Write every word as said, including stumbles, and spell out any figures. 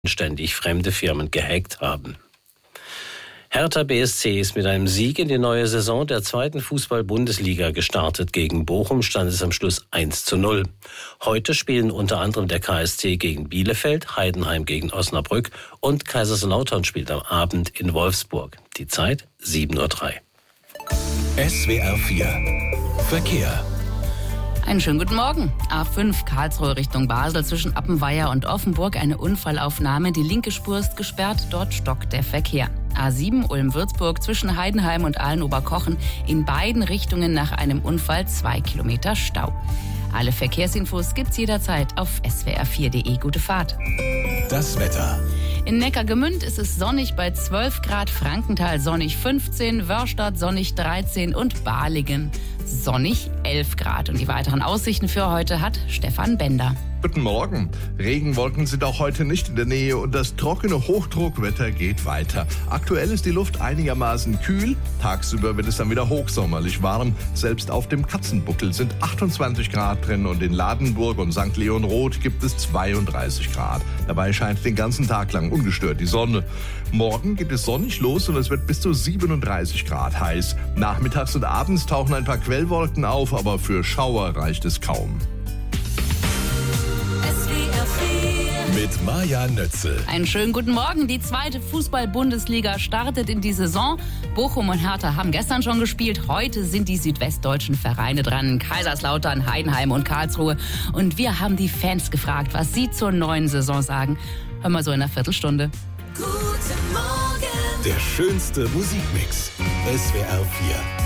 ständig fremde Firmen gehackt haben. Hertha B S C ist mit einem Sieg in die neue Saison der zweiten Fußball-Bundesliga gestartet. Gegen Bochum stand es am Schluss eins zu null. Heute spielen unter anderem der K S C gegen Bielefeld, Heidenheim gegen Osnabrück und Kaiserslautern spielt am Abend in Wolfsburg. Die Zeit sieben Uhr drei. S W R vier Verkehr. Einen schönen guten Morgen. A fünf Karlsruhe Richtung Basel zwischen Appenweier und Offenburg eine Unfallaufnahme. Die linke Spur ist gesperrt, dort stockt der Verkehr. A sieben Ulm-Würzburg zwischen Heidenheim und Aalen-Oberkochen in beiden Richtungen nach einem Unfall zwei Kilometer Stau. Alle Verkehrsinfos gibt's jederzeit auf S W R vier punkt de. Gute Fahrt. Das Wetter. In Neckargemünd ist es sonnig bei zwölf Grad, Frankenthal sonnig fünfzehn, Wörstadt sonnig dreizehn und Balingen sonnig elf Grad. Und die weiteren Aussichten für heute hat Stefan Bender. Guten Morgen. Regenwolken sind auch heute nicht in der Nähe und das trockene Hochdruckwetter geht weiter. Aktuell ist die Luft einigermaßen kühl. Tagsüber wird es dann wieder hochsommerlich warm. Selbst auf dem Katzenbuckel sind achtundzwanzig Grad drin und in Ladenburg und Sankt Leon Roth gibt es zweiunddreißig Grad. Dabei scheint den ganzen Tag lang ungestört die Sonne. Morgen geht es sonnig los und es wird bis zu siebenunddreißig Grad heiß. Nachmittags und abends tauchen ein paar Quellwolken auf, aber für Schauer reicht es kaum. Mit Maja Nötzel. Einen schönen guten Morgen. Die zweite Fußball-Bundesliga startet in die Saison. Bochum und Hertha haben gestern schon gespielt. Heute sind die südwestdeutschen Vereine dran. Kaiserslautern, Heidenheim und Karlsruhe. Und wir haben die Fans gefragt, was sie zur neuen Saison sagen. Hören wir so in einer Viertelstunde. Guten Morgen. Der schönste Musikmix. S W R vier.